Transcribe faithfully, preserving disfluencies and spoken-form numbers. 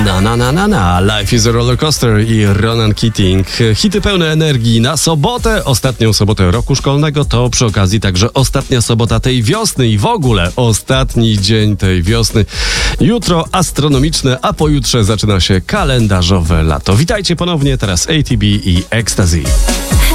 Na na na na na, Life is a Roller Coaster i Ronan Keating. Hity pełne energii na sobotę, ostatnią sobotę roku szkolnego, to przy okazji także ostatnia sobota tej wiosny i w ogóle ostatni dzień tej wiosny. Jutro astronomiczne, a pojutrze zaczyna się kalendarzowe lato. Witajcie ponownie, teraz A T B i Ecstasy.